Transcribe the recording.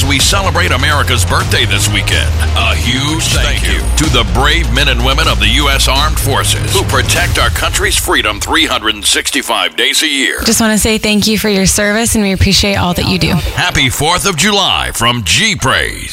as we celebrate America's birthday this weekend. A huge thank you to the brave men and women of the U.S. Armed Forces who protect our country's freedom 365 days a year. Just want to say thank you for your service, and we appreciate all that you do. Happy 4th of July from G Praise.